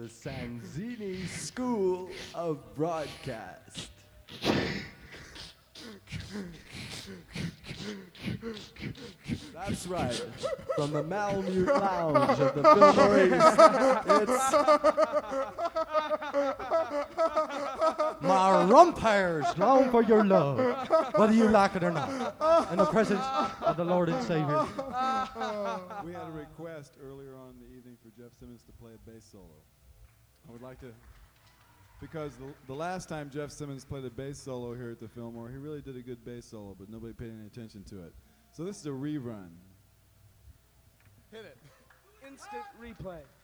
the Sanzini School of Broadcast. That's right. From the Malamute Lounge of the Fillmore East, it's my rumpires long for your love, whether you like it or not, in the presence of the Lord and Savior. We had a request earlier on in the evening for Jeff Simmons to play a bass solo. I would like to, because the last time Jeff Simmons played a bass solo here at the Fillmore, he really did a good bass solo, but nobody paid any attention to it. So this is a rerun. Hit it. Instant replay.